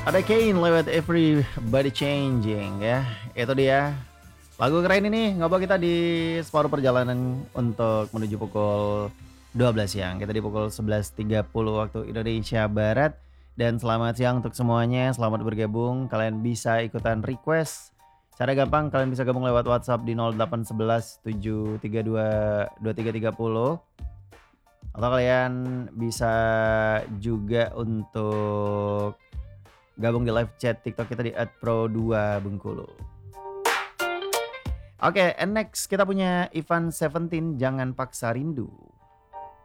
Ada Kane lewat Everybody Changing ya. Itu dia. Lagu keren ini ngobrol kita di separuh perjalanan untuk menuju pukul 12 siang. Kita di pukul 11.30 waktu Indonesia Barat. Dan selamat siang untuk semuanya. Selamat bergabung. Kalian bisa ikutan request. Cara gampang kalian bisa gabung lewat WhatsApp di 0811 732 2330. Atau kalian bisa juga untuk gabung di live chat TikTok kita di @pro2bengkulu. Oke, and next kita punya Ivan Seventeen, Jangan Paksa Rindu.